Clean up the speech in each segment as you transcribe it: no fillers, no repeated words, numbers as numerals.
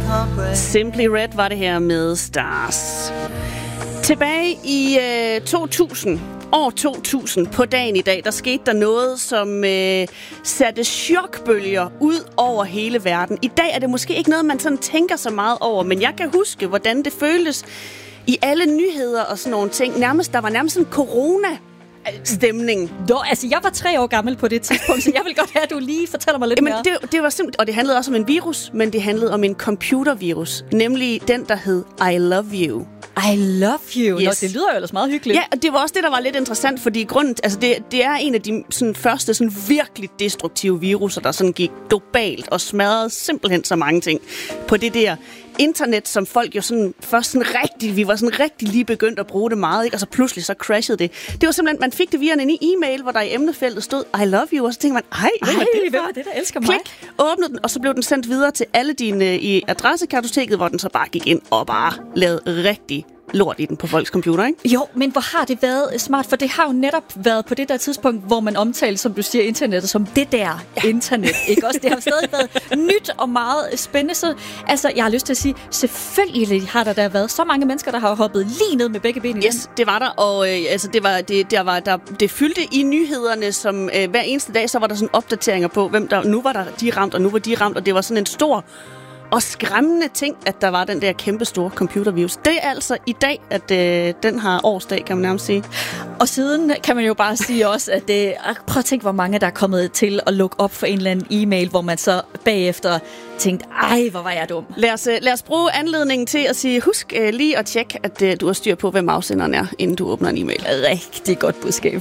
Simply Red var det her med Stars. Tilbage i 2000, år 2000, på dagen i dag, der skete der noget, som satte chokbølger ud over hele verden. I dag er det måske ikke noget, man sådan tænker så meget over, men jeg kan huske, hvordan det føltes i alle nyheder og sådan nogle ting. Der var nærmest sådan corona-stemning. Altså, jeg var 3 år gammel på det tidspunkt, så jeg vil godt have, at du lige fortæller mig lidt mere. Det var simpelthen, og det handlede også om en virus, men det handlede om en computervirus, nemlig den, der hed I Love You. I love you. Yes. Nå, det lyder jo ellers meget hyggeligt. Ja, og det var også det, der var lidt interessant, fordi grunden, altså det er en af de sådan, første sådan, virkelig destruktive viruser, der sådan gik globalt og smadrede simpelthen så mange ting på det der internet, som folk jo sådan først sådan vi var sådan rigtig lige begyndt at bruge det meget, ikke? Og så pludselig så crashede det. Det var simpelthen, man fik det via en e-mail, hvor der i emnefeltet stod I love you, og så tænkte man, hvem er det, der elsker mig? Klik, åbnede den, og så blev den sendt videre til alle dine i adressekartoteket, hvor den så bare gik ind og bare lavede rigtig lort i den på folks computer, ikke? Jo, men hvor har det været smart, for det har jo netop været på det der tidspunkt, hvor man omtalte, som du siger, internettet som det der internet, ikke også? Det har stadig været nyt og meget spændende, så altså, jeg har lyst til at sige, selvfølgelig har der været så mange mennesker, der har hoppet lige ned med begge ben i den. Yes, det var der, og altså, det fyldte i nyhederne, som hver eneste dag, så var der sådan opdateringer på, hvem der, nu var der de ramt, og nu var de ramt, og det var sådan en stor og skræmmende ting, at der var den der kæmpe store computervirus. Det er altså i dag, at den har årsdag, kan man nærmest sige. Og siden kan man jo bare sige også, at prøv at tænke, hvor mange der er kommet til at lukke op for en eller anden e-mail, hvor man så bagefter tænkte, hvor var jeg dum. Lad os bruge anledningen til at sige, husk lige at tjekke, at du har styr på, hvem afsenderen er, inden du åbner en e-mail. Rigtig godt budskab.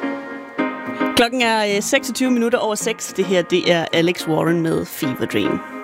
Klokken er 26 minutter over 6. Det her, det er Alex Warren med Fever Dream.